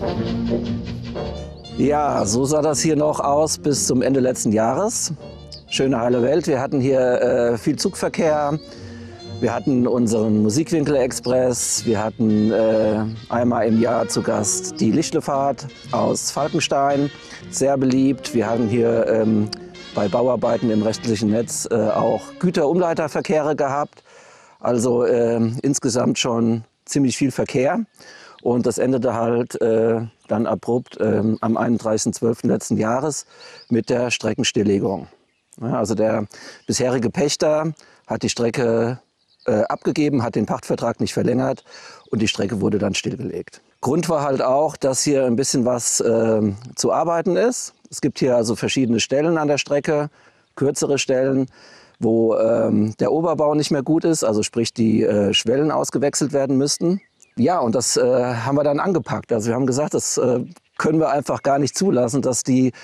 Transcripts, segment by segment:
Ja, so sah das hier noch aus bis zum Ende letzten Jahres. Schöne heile Welt. Wir hatten hier viel Zugverkehr. Wir hatten unseren Musikwinkel-Express. Wir hatten einmal im Jahr zu Gast die Lichtlefahrt aus Falkenstein. Sehr beliebt. Wir hatten hier bei Bauarbeiten im restlichen Netz auch Güterumleiterverkehre gehabt. Also insgesamt schon ziemlich viel Verkehr. Und das endete halt dann abrupt am 31.12. letzten Jahres mit der Streckenstilllegung. Ja, also der bisherige Pächter hat die Strecke abgegeben, hat den Pachtvertrag nicht verlängert und die Strecke wurde dann stillgelegt. Grund war halt auch, dass hier ein bisschen was zu arbeiten ist. Es gibt hier also verschiedene Stellen an der Strecke, kürzere Stellen, wo der Oberbau nicht mehr gut ist, also sprich die Schwellen ausgewechselt werden müssten. Ja, und das haben wir dann angepackt. Also wir haben gesagt, das können wir einfach gar nicht zulassen, dass die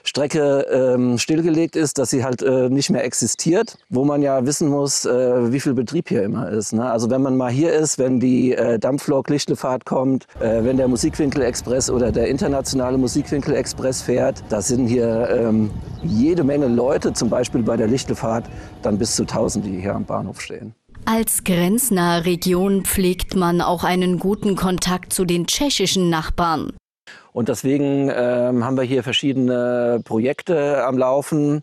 Strecke stillgelegt ist, dass sie halt nicht mehr existiert, wo man ja wissen muss, wie viel Betrieb hier immer ist. Ne? Also wenn man mal hier ist, wenn die Dampflok Lichtlefahrt kommt, wenn der Musikwinkel-Express oder der internationale Musikwinkel-Express fährt, da sind hier jede Menge Leute, zum Beispiel bei der Lichtlefahrt, dann bis zu 1000, die hier am Bahnhof stehen. Als grenznahe Region pflegt man auch einen guten Kontakt zu den tschechischen Nachbarn. Und deswegen haben wir hier verschiedene Projekte am Laufen,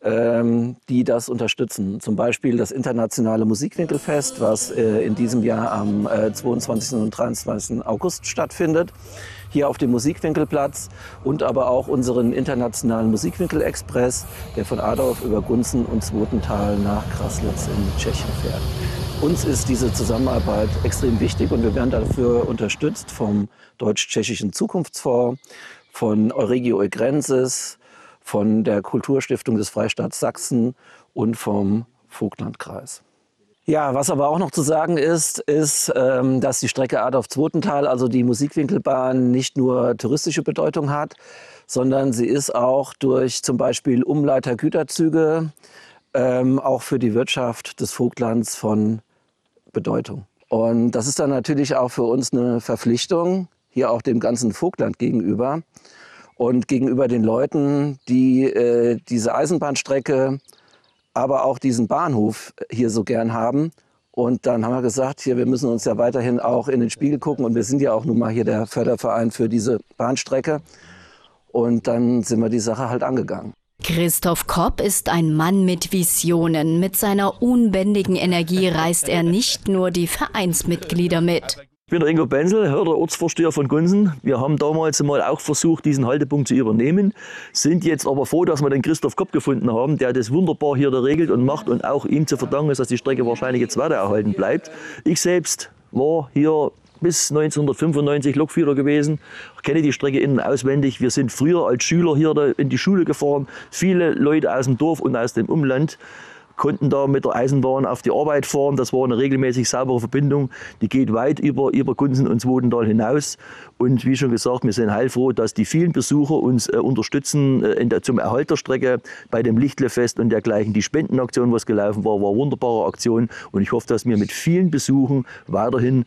die das unterstützen. Zum Beispiel das internationale Musikwinkelfest, was in diesem Jahr am 22. und 23. August stattfindet, hier auf dem Musikwinkelplatz, und aber auch unseren internationalen Musikwinkel-Express, der von Adorf über Gunzen und Zwotental nach Kraslitz in Tschechien fährt. Uns ist diese Zusammenarbeit extrem wichtig und wir werden dafür unterstützt vom Deutsch-Tschechischen Zukunftsfonds, von Euregio Egrensis, von der Kulturstiftung des Freistaats Sachsen und vom Vogtlandkreis. Ja, was aber auch noch zu sagen ist, dass die Strecke Adorf-Zwotental, also die Musikwinkelbahn, nicht nur touristische Bedeutung hat, sondern sie ist auch durch zum Beispiel Umleitergüterzüge auch für die Wirtschaft des Vogtlands von Bedeutung. Und das ist dann natürlich auch für uns eine Verpflichtung, hier auch dem ganzen Vogtland gegenüber und gegenüber den Leuten, die diese Eisenbahnstrecke, aber auch diesen Bahnhof hier so gern haben. Und dann haben wir gesagt, hier, wir müssen uns ja weiterhin auch in den Spiegel gucken. Und wir sind ja auch nun mal hier der Förderverein für diese Bahnstrecke. Und dann sind wir die Sache halt angegangen. Christoph Kopp ist ein Mann mit Visionen. Mit seiner unbändigen Energie reißt er nicht nur die Vereinsmitglieder mit. Ich bin der Ingo Benzel, der Ortsvorsteher von Gunsen. Wir haben damals mal auch versucht, diesen Haltepunkt zu übernehmen, sind jetzt aber froh, dass wir den Christoph Kopp gefunden haben, der das wunderbar hier regelt und macht, und auch ihm zu verdanken ist, dass die Strecke wahrscheinlich jetzt weiter erhalten bleibt. Ich selbst war hier bis 1995 Lokführer gewesen, kenne die Strecke innen auswendig. Wir sind früher als Schüler hier in die Schule gefahren. Viele Leute aus dem Dorf und aus dem Umland konnten da mit der Eisenbahn auf die Arbeit fahren. Das war eine regelmäßig saubere Verbindung. Die geht weit über Gunsen und Zwotental hinaus. Und wie schon gesagt, wir sind heilfroh, dass die vielen Besucher uns unterstützen zum Erhalt der Strecke bei dem Lichtlefest und dergleichen. Die Spendenaktion, was gelaufen war, war eine wunderbare Aktion. Und ich hoffe, dass wir mit vielen Besuchen weiterhin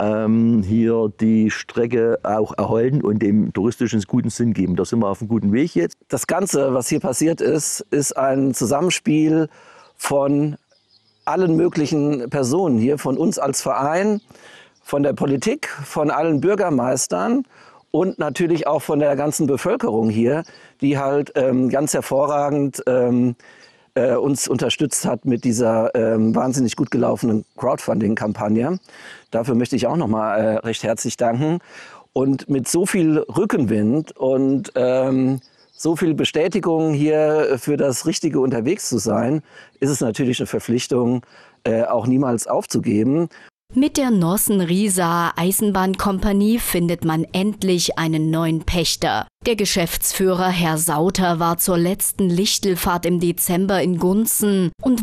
hier die Strecke auch erhalten und dem touristischen guten Sinn geben. Da sind wir auf einem guten Weg jetzt. Das Ganze, was hier passiert ist ein Zusammenspiel von allen möglichen Personen hier, von uns als Verein, von der Politik, von allen Bürgermeistern und natürlich auch von der ganzen Bevölkerung hier, die halt ganz hervorragend uns unterstützt hat mit dieser wahnsinnig gut gelaufenen Crowdfunding-Kampagne. Dafür möchte ich auch noch mal recht herzlich danken. Und mit so viel Rückenwind und so viel Bestätigung hier für das Richtige unterwegs zu sein, ist es natürlich eine Verpflichtung, auch niemals aufzugeben. Mit der Norsen-Riesaer Eisenbahnkompanie findet man endlich einen neuen Pächter. Der Geschäftsführer Herr Sauter war zur letzten Lichtelfahrt im Dezember in Gunzen und